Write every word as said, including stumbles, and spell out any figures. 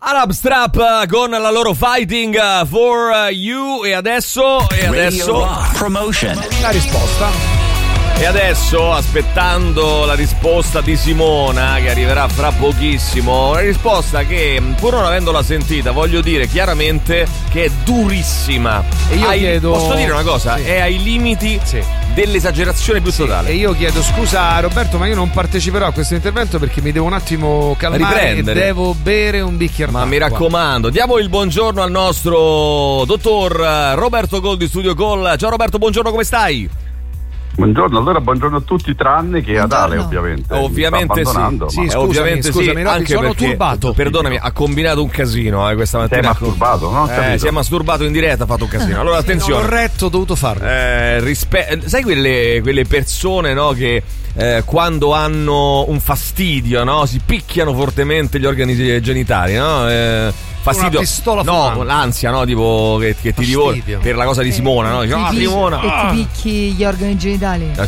Arab Strap con la loro Fighting for You. E adesso E adesso Promotion. La risposta. E adesso, aspettando la risposta di Simona, che arriverà fra pochissimo, una risposta che, pur non avendola sentita, voglio dire chiaramente che è durissima. E io ai, chiedo... Posso dire una cosa? Sì. È ai limiti sì. dell'esagerazione più sì. totale. E io chiedo scusa a Roberto, ma io non parteciperò a questo intervento perché mi devo un attimo calmare Riprendere. e devo bere un bicchiere Ma d'acqua. mi raccomando, diamo il buongiorno al nostro dottor Roberto Gol di Studio Call. Ciao Roberto, buongiorno, come stai? Buongiorno, allora buongiorno a tutti tranne che ad Ale ovviamente. Ovviamente sì, ma... sì eh, scusami, ovviamente scusami, sì, no, anche sono perché, turbato. Perdonami, ha combinato un casino eh, questa mattina. Si è masturbato, no? Eh, si è masturbato in diretta, ha fatto un casino. Allora attenzione. Non ho retto, ho dovuto farlo. Eh, rispe- sai quelle, quelle persone, no, che eh, quando hanno un fastidio, no, si picchiano fortemente gli organi genitali, no? Eh, fastidio, una pistola no, fumante. l'ansia, no, tipo che, che ti divora per la cosa di Simona, no? Dice, ti ah, picchi- Simona, e ah. ti picchi gli organi genitali. La